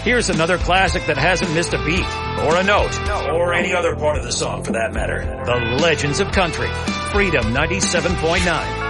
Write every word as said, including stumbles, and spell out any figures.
Here's another classic that hasn't missed a beat, or a note, or any other part of the song for that matter. The Legends of Country, Freedom ninety-seven point nine.